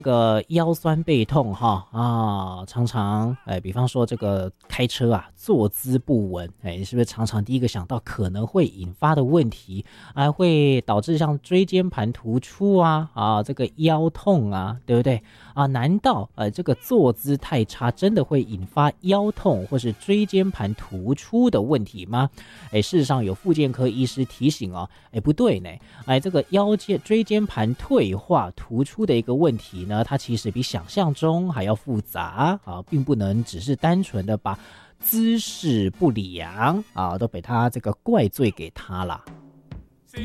个腰酸背痛哈常常比方说这个开车啊坐姿不稳，是不是常常第一个想到可能会引发的问题，会导致像椎间盘突出这个腰痛对不对难道这个坐姿太差真的会引发腰痛或是椎间盘突出的问题吗？事实上有复健科医师提醒不对呢，这个椎间盘退化突出的一个问题呢，它其实比想象中还要复杂并不能只是单纯的把姿势不良都被它这个怪罪给它啦。